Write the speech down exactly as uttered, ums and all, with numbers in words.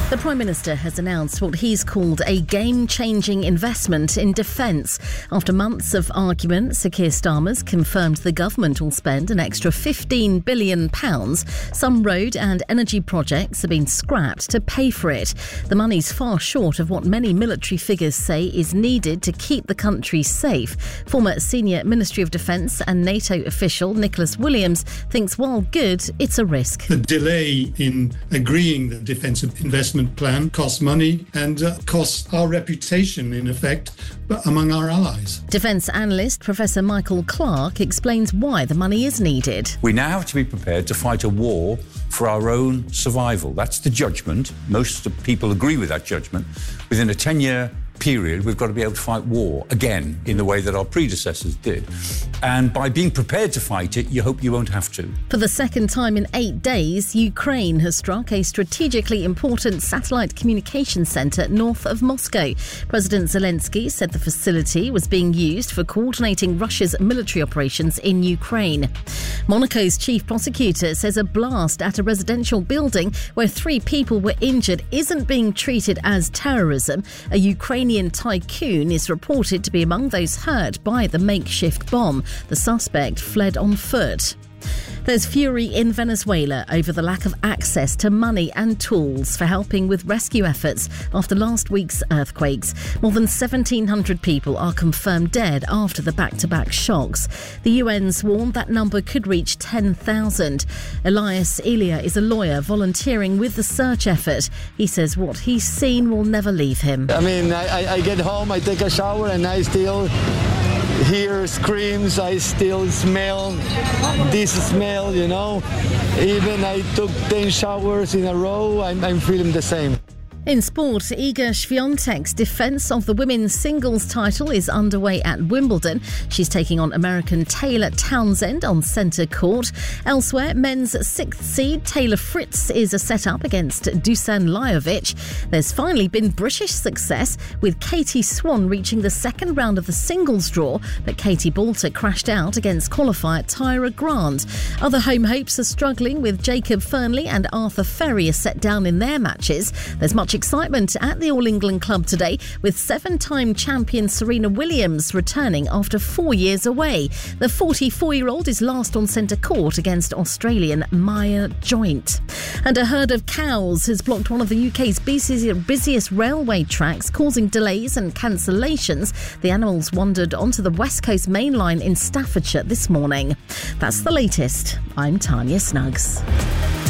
The Prime Minister has announced what he's called a game-changing investment in defence. After months of argument, Sir Keir Starmer's confirmed the government will spend an extra fifteen billion pounds. Some road and energy projects have been scrapped to pay for it. The money's far short of what many military figures say is needed to keep the country safe. Former senior Ministry of Defence and NATO official Nicholas Williams thinks while good, it's a risk. The delay in agreeing the defence investment plan costs money and uh, costs our reputation, in effect, among our allies. Defence analyst Professor Michael Clark explains why the money is needed. We now have to be prepared to fight a war for our own survival. That's the judgment. Most people agree with that judgment. Within a ten-year period, we've got to be able to fight war again in the way that our predecessors did. And by being prepared to fight it, you hope you won't have to. For the second time in eight days, Ukraine has struck a strategically important satellite communication centre north of Moscow. President Zelensky said the facility was being used for coordinating Russia's military operations in Ukraine. Monaco's chief prosecutor says a blast at a residential building where three people were injured isn't being treated as terrorism. A Ukrainian tycoon is reported to be among those hurt by the makeshift bomb. The suspect fled on foot. There's fury in Venezuela over the lack of access to money and tools for helping with rescue efforts after last week's earthquakes. More than seventeen hundred people are confirmed dead after the back-to-back shocks. The U N's warned that number could reach ten thousand. Elias Elia is a lawyer volunteering with the search effort. He says what he's seen will never leave him. I mean, I, I get home, I take a shower, and I still hear screams, I still smell this smell, you know. Even I took ten showers in a row, I'm, I'm feeling the same. In sport, Iga Swiatek's defence of the women's singles title is underway at Wimbledon. She's taking on American Taylor Townsend on centre court. Elsewhere, men's sixth seed Taylor Fritz is a set-up against Dusan Lajovic. There's finally been British success, with Katie Swan reaching the second round of the singles draw, but Katie Boulter crashed out against qualifier Tyra Grant. Other home hopes are struggling, with Jacob Fernley and Arthur Ferrier set down in their matches. There's much excitement at the All England club today, with seven-time champion Serena Williams returning after four years away. The forty-four-year-old is last on centre court against Australian Maya Joint. And a herd of cows has blocked one of the U K's busiest, busiest railway tracks, causing delays and cancellations. The animals wandered onto the West Coast Main Line in Staffordshire this morning. That's the latest. I'm Tanya Snuggs.